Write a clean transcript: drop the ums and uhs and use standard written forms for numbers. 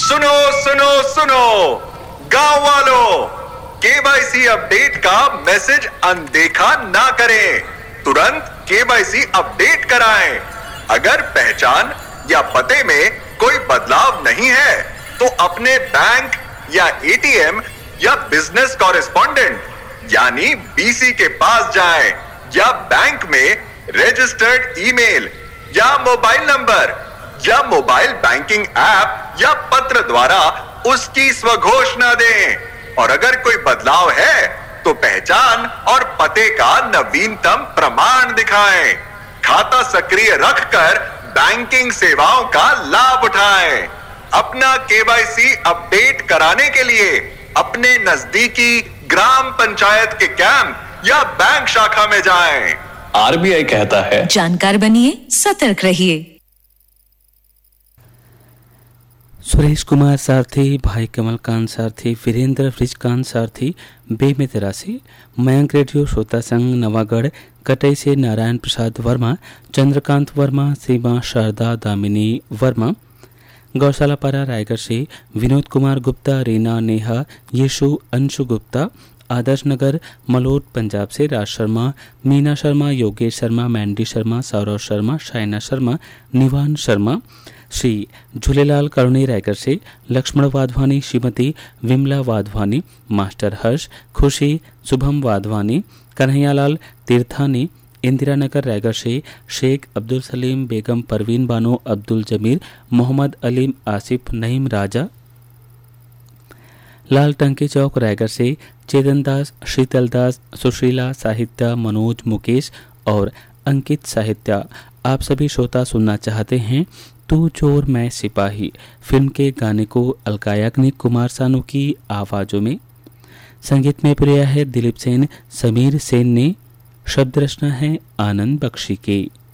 सुनो सुनो सुनो गांव वालों, केवाईसी अपडेट का मैसेज अनदेखा ना करें। तुरंत केवाईसी अपडेट कराएं। अगर पहचान या पते में कोई बदलाव नहीं है तो अपने बैंक या एटीएम या बिजनेस कॉरेस्पॉन्डेंट यानी बीसी के पास जाएं या बैंक में रजिस्टर्ड ईमेल या मोबाइल नंबर या मोबाइल बैंकिंग ऐप या पत्र द्वारा उसकी स्वघोषणा दें। और अगर कोई बदलाव है तो पहचान और पते का नवीनतम प्रमाण दिखाएं। खाता सक्रिय रखकर बैंकिंग सेवाओं का लाभ उठाएं। अपना केवाईसी अपडेट कराने के लिए अपने नजदीकी ग्राम पंचायत के कैंप या बैंक शाखा में जाएं। आरबीआई कहता है, जानकार बनिए, सतर्क रहिए। सुरेश कुमार सारथी, भाई कमलकांत सारथी, वीरेंद्र वृजकांत सारथी, बेमितरासी, मयंक रेडियो श्रोता संघ नवागढ़ कटई से नारायण प्रसाद वर्मा, चंद्रकांत वर्मा, सीमा शारदा दामिनी वर्मा, गौशाला पारा रायगढ़ से विनोद कुमार गुप्ता, रीना नेहा, यीशु अंशु गुप्ता, आदर्श नगर मलोट पंजाब से राज शर्मा, मीना शर्मा, योगेश शर्मा, मैंडी शर्मा, सौरव शर्मा, शाइना शर्मा, निवान शर्मा, श्री झूलेलाल करुणी रायगढ़ से लक्ष्मण वाधवानी, श्रीमती विमला वाधवानी, मास्टर हर्ष, खुशी, शुभम वाधवानी, कन्हैयालाल तीर्थानी, इंदिरा नगर रायगढ़ से शेख अब्दुल सलीम, बेगम परवीन बानो, अब्दुल जमीर, मोहम्मद अलीम, आसिफ नईम राजा, लाल टंकी चौक रायगढ़ से चेतन दास, शीतल दास, सुशीला साहित्य, मनोज, मुकेश और अंकित साहित्य। आप सभी श्रोता सुनना चाहते हैं तू चोर मैं सिपाही फिल्म के गाने को अलका याग्निक, कुमार सानू की आवाजों में। संगीत में प्रिय है दिलीप सेन, समीर सेन ने, शब्द रचना है आनंद बख्शी की।